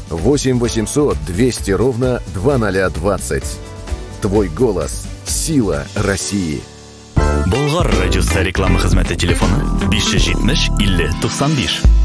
8 800 200 ровно 2020. Твой голос – сила России. Болгар радиосы реклама хезмәте телефоны 570 50 95.